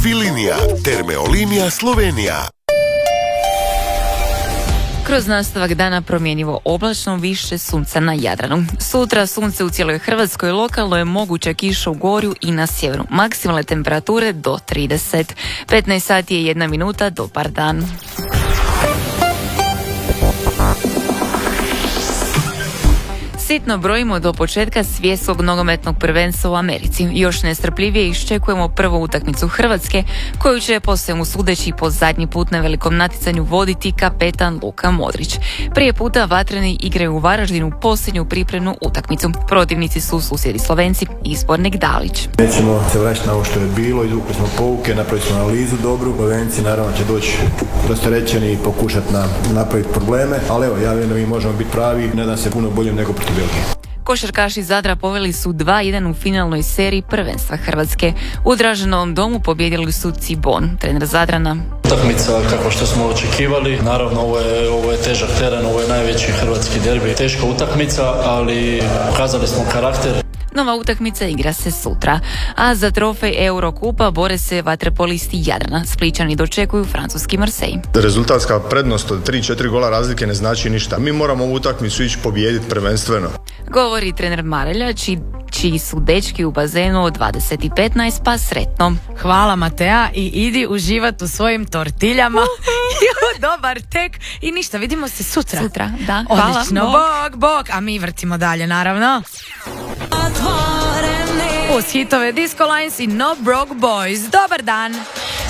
Filinija, Termeolinija Slovenija. Kroz nastavak dana promjenjivo oblačno, više sunca na Jadranu. Sutra sunce u cijeloj Hrvatskoj, lokalno je moguća kiša u Gorju i na sjeveru. Maksimalne temperature do 30. 15 sati je 1 minuta, dobar dan. Sitno brojimo do početka svjetskog nogometnog prvenstva u Americi. Još nestrpljivije iščekujemo prvu utakmicu Hrvatske, koju će po svemu sudeći po zadnji put na velikom natjecanju voditi kapetan Luka Modrić. Prije puta vatreni igraju u Varaždinu posljednju pripremnu utakmicu. Protivnici su susjedi Slovenci i Zbornik Dalić. Nećemo se vraćati na ovo što je bilo, izvukli smo pouke, napravili smo analizu dobru. Slovenci naravno će doći rasterećeni i pokušati napraviti probleme, ali evo, ja vjerujem da mi možemo biti pravi, nadam se puno boljem nego protiv Belgije. Košarkaši Zadra poveli su 2-1 u finalnoj seriji prvenstva Hrvatske. U Draženovom domu pobijedili su Cibon, trener Zadrana. Utakmica kako što smo očekivali, naravno ovo je težak teren, ovo je najveći hrvatski derbi. Teška utakmica, ali pokazali smo karakter. Nova utakmica igra se sutra, a za trofej Eurokupa bore se vaterpolisti Jadrana. Splićani dočekuju francuski Marseille. Rezultatska prednost od 3-4 gola razlike ne znači ništa. Mi moramo ovu utakmicu ići pobijediti prvenstveno. Govori trener Marelja, čiji su dečki u bazenu od 20:15, pa sretno. Hvala Matea i idi uživat u svojim tortiljama. Dobar tek i ništa, vidimo se sutra. Sutra, da. Hvala. Odlično, bog, a mi vrtimo dalje naravno. Uz hitove Disco Lines i No Broke Boys. Dobar dan.